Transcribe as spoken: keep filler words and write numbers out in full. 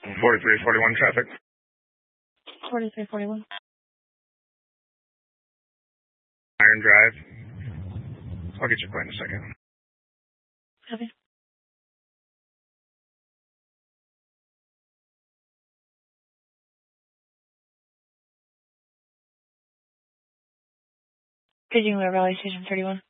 forty-three forty-one traffic. forty-three forty-one. Iron Drive. I'll get your point in a second. Copy. Paging Ware Valley Station thirty-one.